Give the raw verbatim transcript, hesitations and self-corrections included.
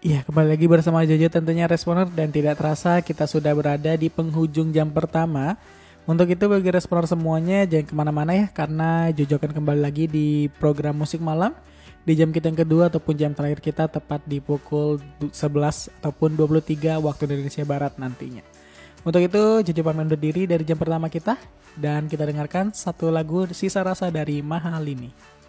Iya, kembali lagi bersama Jojo tentunya Responer dan tidak terasa kita sudah berada di penghujung jam pertama. Untuk itu bagi Responer semuanya jangan kemana-mana ya, karena Jojo akan kembali lagi di program musik malam di jam kita yang kedua ataupun jam terakhir kita tepat di pukul sebelas ataupun dua puluh tiga waktu Indonesia Barat nantinya. Untuk itu Jojo pamit undur diri dari jam pertama kita dan kita dengarkan satu lagu Sisa Rasa dari Mahalini.